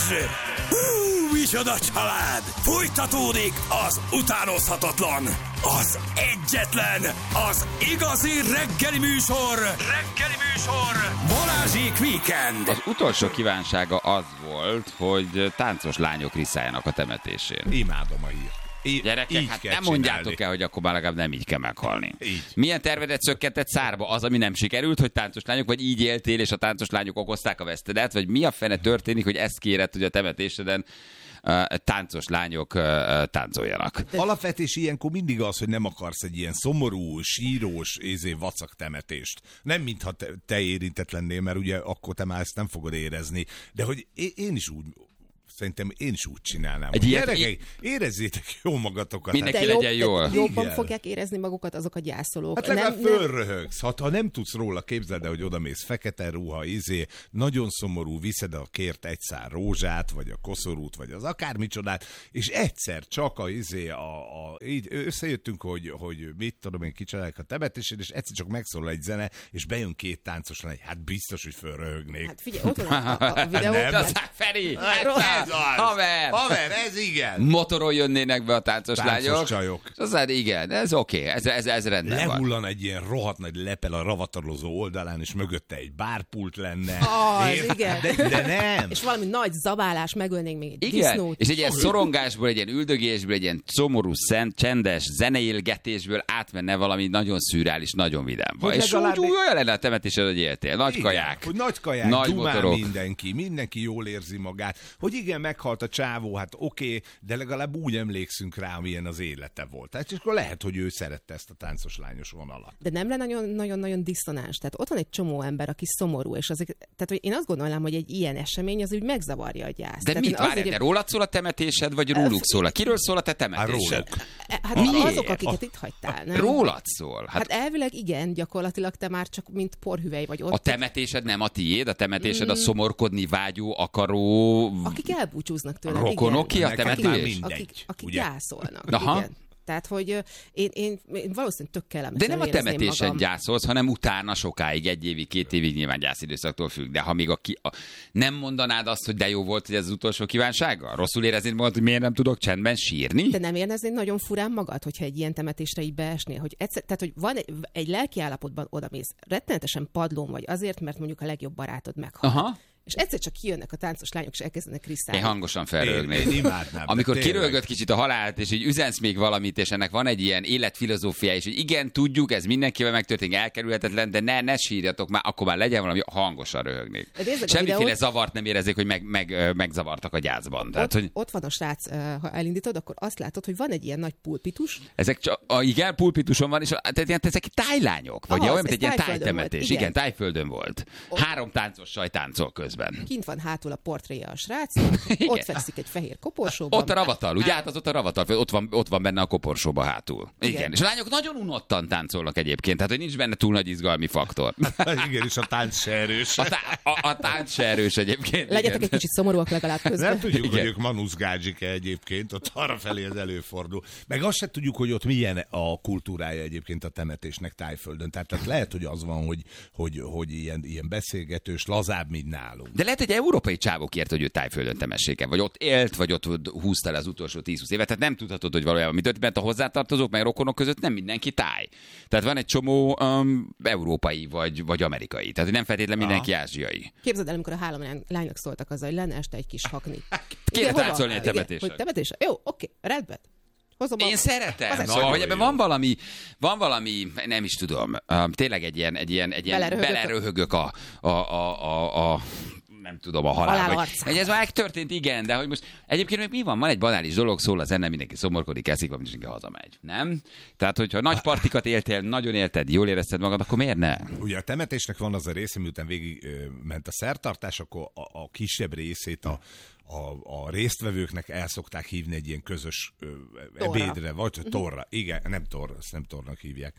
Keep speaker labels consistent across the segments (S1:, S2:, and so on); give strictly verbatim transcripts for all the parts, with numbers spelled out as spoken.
S1: Hú, micsoda család! Folytatódik az utánozhatatlan, az egyetlen, az igazi reggeli műsor, reggeli műsor, Balázsék Weekend.
S2: Az utolsó kívánsága az volt, hogy táncos lányok riszáljanak a temetésén.
S3: Imádom a hírt. I-
S2: Gyerekek, hát nem mondjátok el, hogy akkor már legalább nem így kell meghalni.
S3: Így.
S2: Milyen tervedet szökkentett szárba? Az, ami nem sikerült, hogy táncos lányok, vagy így éltél, és a táncos lányok okozták a vesztedet, vagy mi a fene történik, hogy ezt kéred, hogy a temetéseden uh, táncos lányok uh, táncoljanak?
S3: Alapvetés ilyenkor mindig az, hogy nem akarsz egy ilyen szomorú, sírós, ézé vacak temetést. Nem mintha te, te érintett lennél, mert ugye akkor te már ezt nem fogod érezni. De hogy én is úgy... Szerintem én is úgy csinálnám.
S2: Egy ilyet,
S3: Gyerekek, érezzétek jó magatokat.
S2: Mindenki
S4: de
S2: legyen
S4: jobb,
S2: jól.
S4: Jobban
S3: Igen.
S4: fogják érezni magukat azok a gyászolók.
S3: Hát legalább
S4: nem,
S3: fölröhögsz. Hát, ha nem tudsz róla, képzeld el, hogy odamész fekete ruha, izé, nagyon szomorú, viszed a kért egy szár rózsát, vagy a koszorút, vagy az akármicsodát, és egyszer csak a, izé, a, a, így összejöttünk, hogy, hogy mit tudom én, kicsinálják a temetését, és egyszer csak megszólal egy zene, és bejön két táncos lány, hát biztos, hogy fölröhögnék.
S4: Hát figyelj, ott van a, a, a videó.
S3: Nem.
S2: Az, Feri!
S3: Ez az!
S2: Haver!
S3: Haver, ez igen!
S2: Motoron jönnének be a táncos,
S3: Táncos
S2: lányok.
S3: csajok.
S2: És aztán igen, ez oké, okay. ez, ez, ez rendben van.
S3: Lehullan egy ilyen rohadt nagy lepel a ravatalozó oldalán, és mögötte egy bárpult lenne.
S4: Az,
S3: Érted?
S4: igen.
S3: De, de nem.
S4: És valami nagy zabálás, megölnénk még egy
S2: Igen,
S4: disznót.
S2: és egy ilyen szorongásból, egy ilyen üldögésből, egy ilyen szomorú, szent, csendes zeneélgetésből átmenne valami nagyon szürreális, nagyon vidámba.
S3: Hogy
S2: És
S3: legalább
S2: úgy,
S3: egy-
S2: úgy olyan lenne a temetésed, hogy éltél. Nagy
S3: Igen,
S2: kaják.
S3: Hogy nagy kaják,
S2: nagy
S3: dumál
S2: motorok.
S3: mindenki, mindenki jól érzi magát. Hogy igen, meghalt a csávó, hát oké, okay, de legalább úgy emlékszünk rá, milyen az élete volt. Tehát és akkor lehet, hogy ő szerette ezt a táncos lányos vonalat.
S4: De nem lenne nagyon-nagyon diszonáns. Tehát ott van egy csomó ember, aki szomorú, és azért, tehát hogy én azt gondolnám, hogy egy ilyen esemény az úgy megzavarja a gyászt.
S2: De
S4: tehát
S2: mit
S4: én
S2: várj,
S4: azért-
S2: de rólad szól a temetésed, vagy róluk szól? Kiről szól a te temetésed?
S3: róluk.
S4: Hát
S2: Miért?
S4: azok, akiket itt hagytál, nem?
S2: Rólad szól.
S4: Hát,
S2: Hát
S4: elvileg igen, gyakorlatilag te már csak mint porhüvely vagy ott.
S2: a temetésed nem a tiéd, a temetésed a szomorkodni vágyó, akaró
S4: Akik elbúcsúznak tőled,
S2: rokonok
S4: igen.
S2: ki a
S3: Neked már
S2: temetés?
S3: mindegy,
S4: Akik, akik
S3: ugye?
S4: gyászolnak.
S2: Aha.
S4: Igen. Tehát, hogy ö, én, én, én valószínűleg tök
S2: De
S4: kellemesen
S2: nem a
S4: érezném
S2: temetésen
S4: magam.
S2: gyászolsz, hanem utána sokáig, egy évig, két évig nyilván gyászidőszaktól függ. De ha még a ki, a, nem mondanád azt, hogy de jó volt, hogy ez az utolsó kívánsága? Rosszul éreznéd magad, hogy miért nem tudok csendben sírni?
S4: De nem éreznéd nagyon furán magad, hogyha egy ilyen temetésre így beesnél? Hogy egyszer, tehát, hogy van egy, egy lelki állapotban odamész, rettenetesen padlón vagy azért, mert mondjuk a legjobb barátod meghalt.
S2: Aha.
S4: És egyszer csak kijönnek a táncos lányok, és elkezdenek riszálni.
S2: Én hangosan
S3: Én,
S2: felrögnék.
S3: én imádnám.
S2: Amikor
S3: de tényleg.
S2: kirölgött kicsit a halált, és így üzensz még valamit, és ennek van egy ilyen életfilozófiája, és hogy igen, tudjuk, ez mindenkivel megtörténik, elkerülhetetlen, de ne, ne sírjatok már, akkor már legyen valami, hangosan röhögnék.
S4: De nézzük a
S2: Semmiféle
S4: videót.
S2: zavart nem érezzék, hogy meg, meg, ö, megzavartak a gyászban. Tehát,
S4: Ott,
S2: hogy
S4: ott van a srác, uh, ha elindítod, akkor azt látod, hogy van egy ilyen nagy pulpitus.
S2: ezek csak, a, igen, pulpituson van, és a, tehát ilyen, ezek tájlányok, vagy
S4: Aha,
S2: olyan,
S4: ez
S2: mint egy ilyen
S4: Tájföldön
S2: tájtemetés.
S4: volt,
S2: Igen.
S4: igen.
S2: igen, tájföldön volt. Három táncos saj táncol közben.
S4: Kint van hátul a portréja a srácnak, ott fekszik egy fehér koporsóban.
S2: Ott a ravatal, ugye? Hát az ott a ravatal, ott van, ott van benne a koporsóba hátul. Igen.
S4: Igen.
S2: És a lányok nagyon unottan táncolnak egyébként, tehát hogy nincs benne túl nagy izgalmi faktor.
S3: Igen, és a tánc se erős.
S2: A, tá- a, a tánc se erős egyébként.
S4: Legyetek
S2: igen.
S4: egy kicsit szomorúak legalább közben.
S3: Nem tudjuk,
S2: Igen.
S3: hogy ők manuszgádzsike egyébként, ott arra felé az előfordul. Meg azt se tudjuk, hogy ott milyen a kultúrája egyébként a temetésnek Tájföldön. Tehát, tehát lehet, hogy az van, hogy, hogy, hogy ilyen, ilyen beszélgetős, lazább, mint nálunk.
S2: De lehet, hogy európai csávó kért, hogy ő Tájföldön temessék el, vagy ott élt, vagy ott húzta le az utolsó tíz-húsz évet. Tehát nem tudhatod, hogy valójában mi történt, mert a hozzátartozók, meg rokonok között nem mindenki táj. Tehát van egy csomó um, európai, vagy, vagy amerikai. Tehát nem feltétlenül mindenki ázsiai.
S4: Képzeld el, amikor a három lánynak szóltak azzal, hogy lenne este egy kis hakni.
S2: Kéne
S4: Igen, hova?
S2: táncolni egy
S4: Igen,
S2: temetésen.
S4: Hogy temetésen? Jó, oké, rendben. Hozom a...
S2: Én szeretem.
S4: Az egy
S2: Szóval,
S3: nagyon
S2: hogy ebben
S3: jó.
S2: van valami, van valami, nem is tudom, um, tényleg egy ilyen, egy ilyen, egy ilyen
S4: Beleröhögök.
S2: beleröhögök a, a, a, a, a nem tudom, a halál.
S4: Halál
S2: Vagy,
S4: arcán.
S2: ez már történt, igen, de hogy most egyébként még mi van? Van egy banális dolog, szól a zene, mindenki szomorkodik, eszik, vagy mindenki hazamegy. Nem? Tehát, hogyha nagy partikat éltél, nagyon élted, jól érezted magad, akkor miért ne?
S3: Ugye a temetésnek van az a része, miután végig ö, ment a szertartás, akkor a, a kisebb részét a, a, a résztvevőknek el szokták hívni egy ilyen közös ö,
S4: Torra.
S3: ebédre, vagy torra. Igen, nem torra, ezt nem tornak hívják.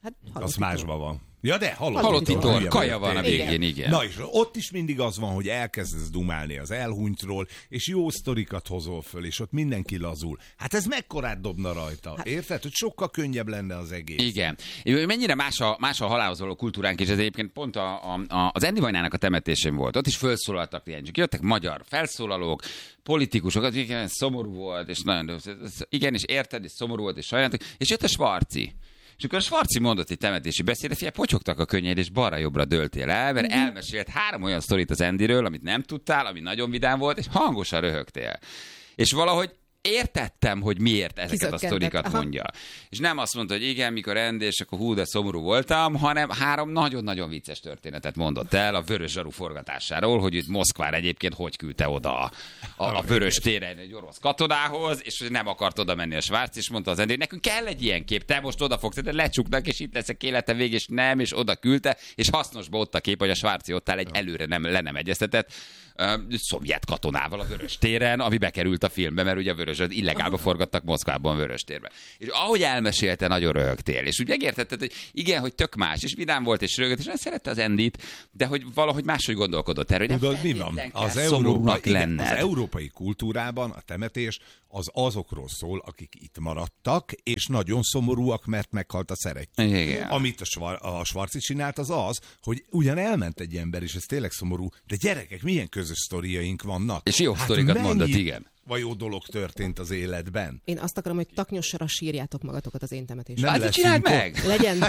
S4: Hát
S3: az másban van. Ja, de halott,
S2: Halott
S3: titor,
S2: titor,
S3: hülye
S2: kaja
S3: vagyok,
S2: van a
S3: tényleg.
S2: végén, igen.
S3: Na és ott is mindig az van, hogy elkezdesz dumálni az elhunytról, és jó sztorikat hozol föl, és ott mindenki lazul. Hát ez mekkorát dobna rajta, hát... érted? Hogy sokkal könnyebb lenne az egész.
S2: Igen. Mennyire más a, más a halálhoz való kultúránk, és ez egyébként pont a, a, az Andy Vajnának a temetésén volt. Ott is felszólaltak ilyen, jöttek magyar felszólalók, politikusok, az igen, szomorú volt, és nagyon, igen, és érted, és szomorú volt, és sajnáltak, és jött a Schwarzi. És akkor a Schwarzi mondott egy temetési beszédet, figyelj, potyogtak a könnyeid, és balra-jobbra dőltél el, mert uh-huh. elmesélt három olyan sztorit az Andyről, amit nem tudtál, ami nagyon vidám volt, és hangosan röhögtél. És valahogy értettem, hogy miért ezeket a sztorikat Aha. mondja. És nem azt mondta, hogy igen, mikor Andy, és akkor hú, de szomorú voltam, hanem három nagyon-nagyon vicces történetet mondott el a Vörös Zsaru forgatásáról, hogy itt Moszkvára egyébként hogy küldte oda a, a, a Vörös téren egy orosz katonához, és hogy nem akart oda menni a Schwarz, és mondta az Andy, hogy nekünk kell egy ilyen kép, te most oda fogsz, de lecsuknak, és itt leszek élete vég, és nem, és oda küldte, és hasznosba ott a kép, hogy a Schwarzi ott áll egy előre nem, le nem egyeztetett uh, szovjet katonával a Vörös téren, ami bekerült a filmbe, mert ugye a Vörös illegálba forgattak Moszkvában, Vörös térben. És ahogy elmesélte, nagyon röhögtél. És úgy megértetted, hogy igen, hogy tök más, és vidám volt, és röhögött, és nem szerette az Endit, de hogy valahogy máshogy gondolkodott erről, hogy
S3: Tudod, mi van? Az, Európa, igen, az európai kultúrában a temetés az azokról szól, akik itt maradtak, és nagyon szomorúak, mert meghalt a szeretjük.
S2: Igen.
S3: Amit a, Svar- a Schwarzi csinált, az az, hogy ugyan elment egy ember, és ez tényleg szomorú, de gyerekek, milyen közös sztoriaink vannak.
S2: És jó
S3: hát
S2: sztorikat mondott, igen.
S3: Vagy jó dolog történt az életben.
S4: Én azt akarom, hogy taknyosra sírjátok magatokat az én temetésben.
S2: Hát csináld meg!
S4: Legyen,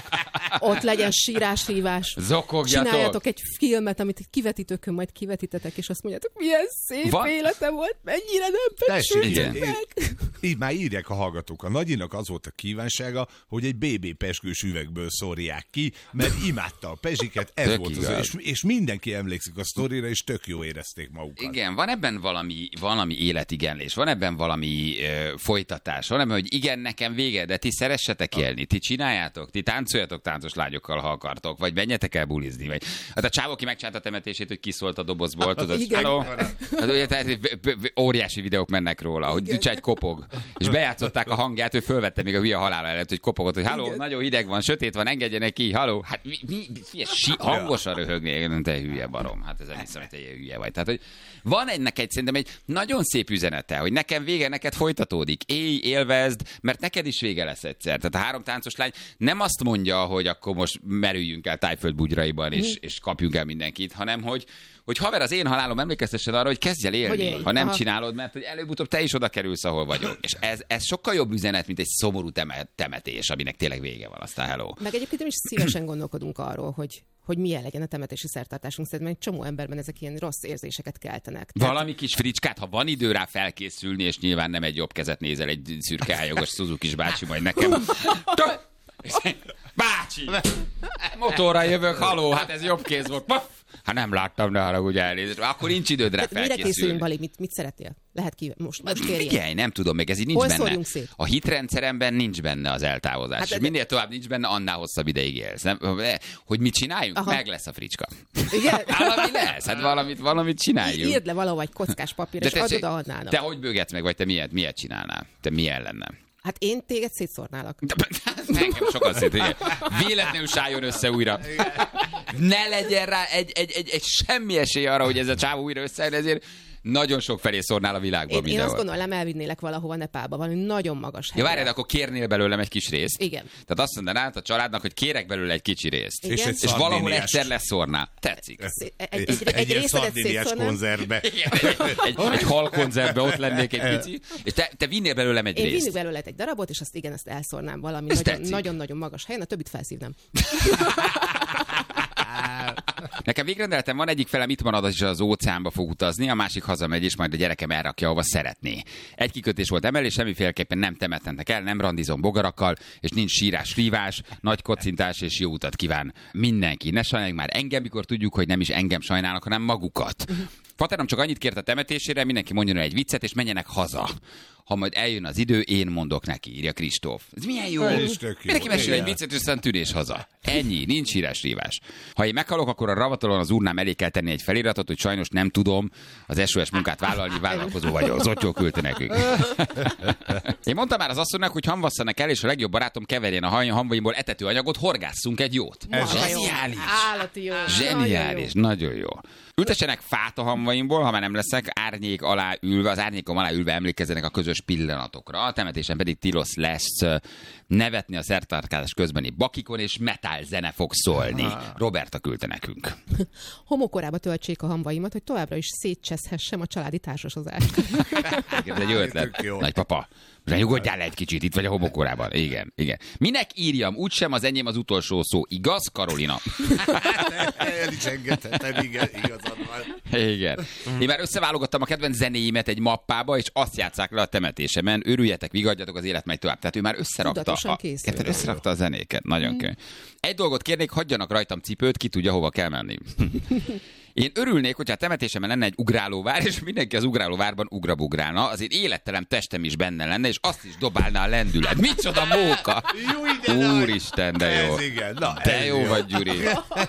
S4: ott legyen sírás-hívás.
S2: Zokogjatok!
S4: Csináljatok egy filmet, amit egy kivetítőkön majd kivetítetek, és azt mondjátok, milyen szép
S2: Van?
S4: élete volt, mennyire nem becsüljük meg.
S3: Így már írják a hallgatók. A Nagyinak az volt a kívánsága, hogy egy bé bé pezsgős üvegből szórják ki, mert imádta a pezsiket, ez
S2: Tök
S3: volt
S2: igaz.
S3: az, és, és mindenki emlékszik a sztorira, és tök jó érezték magukat.
S2: Igen, van ebben valami, valami életigenlés, van ebben valami ö, folytatás, van ebben, hogy igen, nekem vége, de ti szeressetek élni, ti csináljátok, ti táncoljatok táncos lányokkal, ha akartok, vagy menjetek el bulizni. Vagy... Hát a csávó, ki megcsinálta a temetését, hogy kiszólt a dobozból, tudod, hello? Hát, ugye, tehát, óriási videók mennek róla, hogy Dücságy kopog, és bejátszották a hangját, ő fölvette még a hülye halála előtt, hogy kopogott, hogy halló, nagyon hideg van, sötét van, engedjenek ki, halló, hát mi, mi, mi si, hangosan röhögni, te hülye barom, hát ez nem hiszem, hogy te ilyen hülye vagy. Tehát, hogy van ennek egy, szerintem egy nagyon szép üzenete, hogy nekem vége, neked folytatódik, élj, élvezd, mert neked is vége lesz egyszer. Tehát a három táncos lány nem azt mondja, hogy akkor most merüljünk el Tájföld bugyraiban, és, és kapjunk el mindenkit, hanem hogy hogy haver, az én halálom emlékeztessen arra, hogy kezdj el élni, hogy ha nem Aha. csinálod, mert hogy előbb-utóbb te is oda kerülsz, ahol vagyok. És ez, ez sokkal jobb üzenet, mint egy szomorú temet, temetés, aminek tényleg vége van, aztán hello.
S4: Meg egyébként is szívesen gondolkodunk arról, hogy hogy milyen legyen a temetési szertartásunk. Szerintem egy csomó emberben ezek ilyen rossz érzéseket keltenek. Tehát...
S2: Valami kis fricskát, ha van idő rá felkészülni, és nyilván nem egy jobb kezet nézel, egy szürke ályogos Suzuki-s bácsi majd nekem. Bácsi! Motorra jövök, haló, hát ez jobb kéz volt. Hát nem láttam, ne haragudj, elnézést. Akkor nincs időd rá felkészülni.
S4: Mire készüljünk, Bali? Mit, mit szeretnél? Lehet ki most, most kérjél.
S2: Figyelj, nem tudom, még ez így nincs
S4: Hol
S2: benne. A hitrendszeremben nincs benne az eltávozás. Hát, és minél tovább nincs benne, annál hosszabb ideig élsz. Nem? Hogy mit csináljunk? Aha. Meg lesz a fricska.
S4: Igen?
S2: Valami lesz, hát valamit, valamit csináljunk.
S4: Írd le valahol egy kockás papír, és adod a hadnának.
S2: Te hogy bőgetsz meg, vagy te miért, miért csinálnál? Te milyen lenne?
S4: Hát én téged szétszórnálak.
S2: Nekem sokat szét, igen. Véletlenül sálljon össze újra. Ne legyen rá egy, egy, egy, egy semmi esély arra, hogy ez a csávó újra összejön, ezért nagyon sok felé szórnál a világban.
S4: Én, én azt gondolom, elvinnélek valahova Nepálba, valami nagyon magas helyre.
S2: Ja, várjál, akkor kérnél belőlem egy kis részt.
S4: Igen.
S2: Tehát azt mondanád a családnak, hogy kérek belőle egy kicsi részt.
S3: És, egy
S2: és valahol egyszer leszórnál. Tetszik.
S4: Egy, egy, egy, egy
S3: ilyen szardiniás konzervbe.
S2: Igen, egy, egy, egy hal konzervbe ott lennék egy pici. És te, te vinnél belőlem egy
S4: Én
S2: részt. Én
S4: vinnék belőle egy darabot, és azt igen, ezt elszórnám valami nagyon-nagyon magas helyen, a többit felszívnám.
S2: Nekem végrendeletem van, egyik felem itt marad, és az óceánba fog utazni, a másik hazamegy, és majd a gyerekem elrakja, ahova szeretné. Egy kikötés volt emelés, semmiféleképpen nem temetnek el, nem randizom bogarakkal, és nincs sírás, rívás, nagy kocintás, és jó utat kíván mindenki. Ne sajnáljuk már engem, mikor tudjuk, hogy nem is engem sajnálnak, hanem magukat. Faterom csak annyit kért a temetésére, mindenki mondjon el egy viccet, és menjenek haza. ha majd eljön az idő, én mondok neki, írja Kristóf. Ez milyen jó.
S3: Ez is tök jó.
S2: Mindenki mesél egy
S3: Igen.
S2: viccet, és aztán tűnés haza. Ennyi, nincs híres rívás. Ha én meghalok, akkor a ravatalon az urnám elé kell tenni egy feliratot, hogy sajnos nem tudom az es o es munkát vállalni, vállalkozó vagyok. Zotyó küldte nekünk. Én mondtam már az asszonynak, hogy hamvasszanak el, és a legjobb barátom keverjen a haj- hamvaimból etetőanyagot, horgásszunk egy jót.
S3: Ez az.
S2: Zseniális.
S4: Állati jó.
S2: Zseniális, nagyon jó. Ültessenek fát a hamvaimból, ha már nem leszek, árnyék alá ülve, az árnyékom alá ülve emlékezzenek a közös pillanatokra. A temetésen pedig tilos lesz ö, nevetni a szertarkálás közbeni bakikon, és metal zene fog szólni. Roberta küldte nekünk.
S4: Homokorába töltsék a hamvaimat, hogy továbbra is szétcseszhessem a családi társasozást.
S2: Igen, ez egy jó ötlet.
S3: Tök jó.
S2: Nagypapa, nyugodjál egy kicsit, itt vagy a homokorában. Igen, igen. Minek írjam? Úgysem az enyém az utolsó szó. Igaz, Karolina?
S3: El is engedhetem, igen, igazad van.
S2: Igen. Én már összeválogattam a kedvenc zenéimet egy mappába, és azt játsszák le a temetésemen. Örüljetek, vigadjatok, az élet megy tovább. Tehát ő már összerakta
S4: Tudatosan
S2: a,
S4: készül.
S2: érted, összerakta a zenéket. Nagyon mm. könnyű. Egy dolgot kérnék, hagyjanak rajtam cipőt, ki tudja, hova kell menni. Én örülnék, hogyha a temetésemen lenne egy ugrálóvár, és mindenki az ugrálóvárban ugrabugrálna, az én élettelem testem is benne lenne, és azt is dobálná a lendület. Micsoda móka!
S3: Jó, ide,
S2: Úristen, de jó.
S3: Ez igen. Na,
S2: De
S3: ez
S2: jó vagy, Gyuri.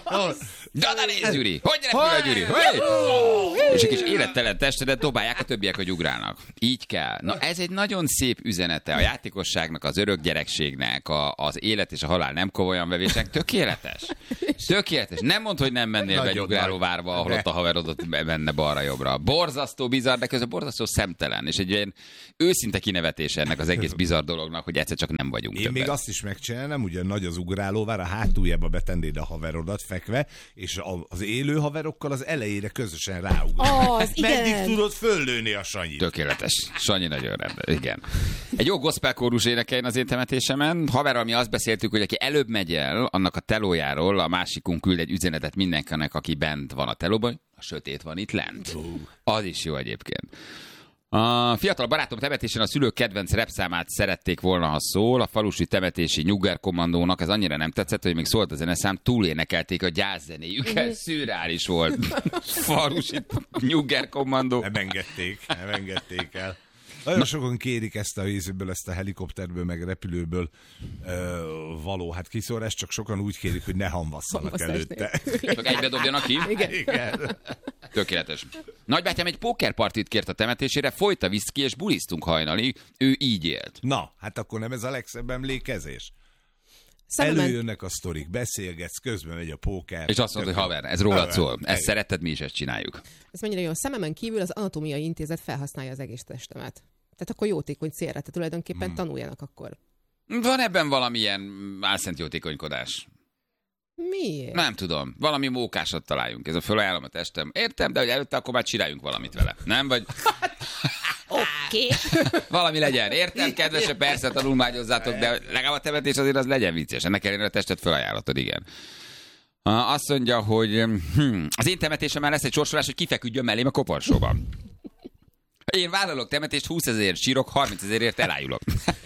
S2: De nézd, Gyuri! Hogy repül a Gyuri? Hogy? És egy kis élettelen testedet dobálják, a többiek, hogy ugrálnak. Így kell. Na ez egy nagyon szép üzenete a játékosságnak, az örök gyerekségnek, a, az élet és a halál nem komolyan vevésnek. Tökéletes. Tökéletes. Nem mondd, hogy nem mennél be egy
S3: Nagyon
S2: ugrálóvárba, ahol ott a haverodot menne balra-jobbra. Borzasztó bizarr, de közben borzasztó szemtelen. És egy ilyen őszinte kinevetés ennek az egész bizarr dolognak, hogy egyszer csak nem vagyunk
S3: Én
S2: többet.
S3: még azt is megcsinálnám, ugye nagy az ugrálóvár, a hátuljába betennéd a haverodat fekve, és a- az élő haverokkal az elejére közösen ráugrálnak.
S4: Az, igen.
S3: Meddig tudod föllőni a Sanyit?
S2: Tökéletes. Sanyi nagyon rendben, igen. Egy jó gospel kórus énekeljen az én temetésemen. Haverral mi azt beszéltük, hogy aki előbb megy el, annak a telójáról a másikunk küld egy üzenetet mindenkinek, aki bent van a telóban, a sötét van itt lent. Az is jó egyébként. A fiatal barátom temetésen a szülők kedvenc repszámát szerették volna, ha szól. A falusi temetési Nyugger kommandónak ez annyira nem tetszett, hogy még szólt a zeneszám, túlénekelték a gyászzenéjüket. Szürreális volt. Falusi Nyugger kommandó.
S3: Nem engedték, nem engedték el. Nagyon sokan kérik ezt a vízből, ezt a helikopterből, meg repülőből ö, való hát kiszórást, csak sokan úgy kérik, hogy ne hamvasszanak
S4: Hamvasszás
S3: előtte.
S2: Csak egybe dobjanak ki.
S4: Igen.
S3: Igen.
S2: Tökéletes. Nagybátyám egy pókerpartit kért a temetésére, folyt a viszki, és bulisztunk hajnalig. Ő így élt.
S3: Na, hát akkor nem ez a legszebb emlékezés?
S4: Szememen,
S3: Előjönnek a sztorik, beszélgetsz, közben megy a póker.
S2: És azt mondta, hogy haver, ez rólad
S3: Haver.
S2: szól. Ezt
S3: Igen.
S2: szeretted, mi is ezt csináljuk.
S4: ez mennyire jó. Szememen kívül az Anatómiai Intézet felhasználja az egész testemet. Tehát akkor jótékony célra, tehát tulajdonképpen
S3: Hmm.
S4: tanuljanak akkor.
S2: Van ebben valamilyen álszent jótékonykodás.
S4: Miért?
S2: Nem tudom. Valami mókásat találjunk. Ez a fölajánlom a testem. Értem, de hogy előtte akkor már csináljunk valamit vele. Nem? Vagy
S4: Oké.
S2: valami legyen. Értem, kedvesek, persze tanulmányozzátok, de legalább a temetés azért az legyen vicces. Ennek ellenére a testet fölajánlotod, igen. Ah, Azt mondja, hogy hm, az én temetésemben lesz egy sorsolás, hogy kifeküdjön mellém a koporsóban. Én vállalok temetést, húszezerért sírok, harmincezerért elájulok.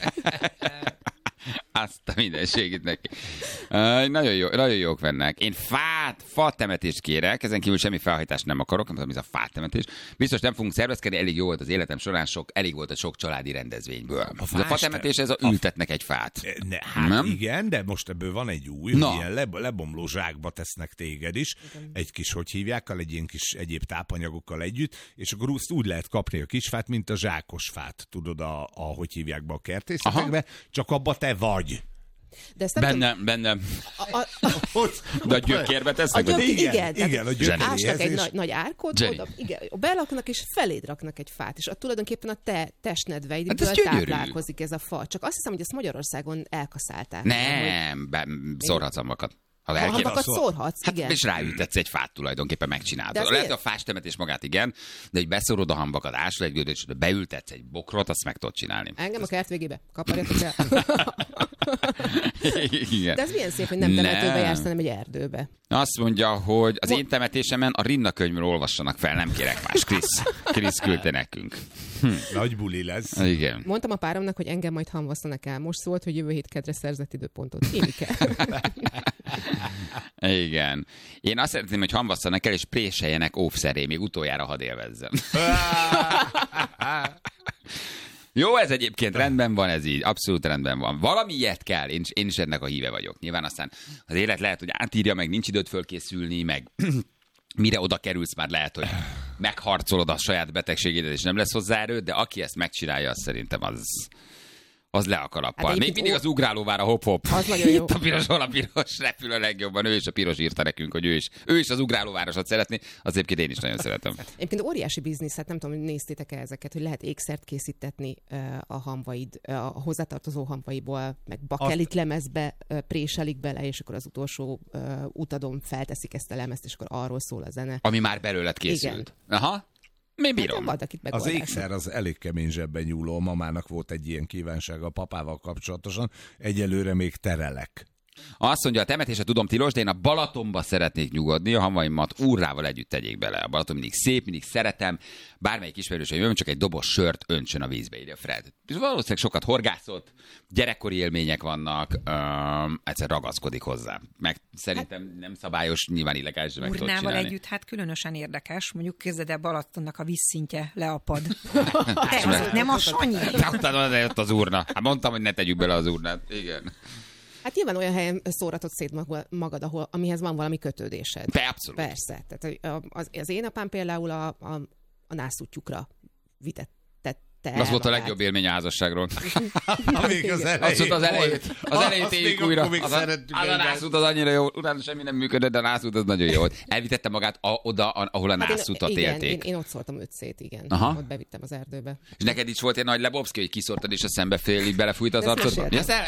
S2: Azt a mindenségét neki. Uh, nagyon, jó, nagyon jók vennek. Én fát, fa temetést kérek, ezen kívül semmi felhajtást nem akarok, nem tudom, ez a fát temetés. Biztos nem fogunk szervezkedni, elég jó volt az életem során, sok, elég volt a sok családi rendezvényből. A, a fa temetés, ez a ültetnek egy fát.
S3: Ne, hát
S2: Nem?
S3: igen, de most ebből van egy új,
S2: Na.
S3: hogy ilyen leb- lebomló zsákba tesznek téged is, egy kis, hogy hívják, egy ilyen kis egyéb tápanyagokkal együtt, és akkor azt úgy lehet kapni a kisfát, mint a zsákos fát, tudod, a, a hogy hívják be a kertészetekbe, csak abba te vagy.
S4: De ezt nem tudom-
S2: Benne, benne,
S4: A, a,
S2: de a gyökérbe
S4: a
S2: tesznek.
S4: gyök,
S2: vagy-
S4: igen,
S3: Igen,
S4: tehát
S3: igen, a gyökeréhez
S4: ásnak egy
S3: és-
S4: nagy, nagy árkot,
S2: Jenny.
S4: oda, igen, belaknak és feléd raknak egy fát, és a, tulajdonképpen a te testnedveidből
S2: Hát ez gyönyörű.
S4: táplálkozik ez a fa. Csak azt hiszem, hogy ezt Magyarországon elkaszálták.
S2: Nem, be, szórhatsz hamvakat. Ha
S4: A
S2: elkér,
S4: hamvakat
S3: szól-
S4: szórhatsz,
S2: hát
S4: igen.
S2: és ráültetsz egy fát tulajdonképpen megcsinálod.
S4: De az
S2: Lehet
S4: miért?
S2: a fástemetés magát, igen, de hogy beszórod a hamvakat, ásod egy gödöt, és beültetsz egy bokrot, azt meg tudod csinálni.
S4: Engem a kert végébe. Kaparjatok el.
S2: Igen.
S4: De ez milyen szép, hogy nem temetőbe
S2: Nem.
S4: jársz, hanem egy erdőbe.
S2: Azt mondja, hogy az én temetésemen a Rinna könyvről olvassanak fel, nem kérek más. Krisz. Krisz küldte nekünk.
S3: Nagy buli lesz.
S2: Igen.
S4: Mondtam a páromnak, hogy engem majd hamvasztanak el. Most szólt, hogy jövő hét kedre szerzett időpontot. Énike.
S2: Igen. Én azt szeretném, hogy hamvasszanak el, és préseljenek óvszeré, még utoljára hadd élvezzem. Jó, ez egyébként rendben van, ez így, abszolút rendben van. Valami ilyet kell, én, én is ennek a híve vagyok. Nyilván aztán az élet lehet, hogy átírja, meg nincs időt fölkészülni, meg mire oda kerülsz, már lehet, hogy megharcolod a saját betegségédet, és nem lesz hozzá erőd, de aki ezt megcsinálja, azt szerintem az... az le a kalappal. Hát még mindig ó... az ugrálóvára hop-hop.
S4: Az nagyon jó.
S2: Itt a piros, hol a piros, repül a legjobban. Ő is a piros írta nekünk, hogy ő is, ő is az ugrálóvárosat szeretné. Az egyébként én is nagyon szeretem.
S4: Egyébként óriási biznisz, hát nem tudom, hogy néztétek-e ezeket, hogy lehet ékszert készítetni a hamvaid, a hozzátartozó hamvaiból, meg bakelit Azt... lemezbe préselik bele, és akkor az utolsó utadon felteszik ezt a lemezt, és akkor arról szól a zene.
S2: Ami már belőled készült. Igen. Aha. Mi bírom.
S4: Hát
S3: az ékszer az elég kemény zsebben nyúló. Mamának volt egy ilyen kívánsága a papával kapcsolatosan. Egyelőre még terelek.
S2: Azt mondja, a temetése tudom tilos, de én a Balatonba szeretnék nyugodni, a hamvaimat úrrával együtt tegyék bele. A Balaton mindig szép, mindig szeretem. Bármelyik ismerősöm jön, csak egy dobos sört öntsön a vízbe, írja Fred. És valószínűleg sokat horgászott, gyerekkori élmények vannak, um, egyszer ragaszkodik hozzá. Meg szerintem hát, nem szabályos, nyilván illegális, meg tudod csinálni.
S5: Együtt, hát különösen érdekes. Mondjuk képzeld el, Balatonnak a vízszintje leapad. Nem a Sanyi.
S2: Utána jött az urna. Hát mondtam, hogy ne tegyük bele az urnát. Igen.
S4: Hát nyilván olyan helyen szóratod szét magad, ahol, amihez van valami kötődésed.
S2: De abszolút.
S4: Persze. Tehát az, az én apám például a, a, a nászútjukra vitette.
S2: Az volt a legjobb élmény a házasságról.
S3: Amíg az elejét.
S2: Az, az elejét, az elejét éljük újra. Az a, az a nászút az annyira jó, utána semmi nem működött, de a nászút az nagyon jó volt. Elvitette magát a, oda, ahol a nászútat
S4: hát
S2: élték.
S4: Én, én ott szóltam öt szét, igen. Aha. Ott bevittem az erdőbe.
S2: És neked is volt egy nagy Lebowski, hogy kiszortad, és a szembe félig belefújt az arcodba? Ja,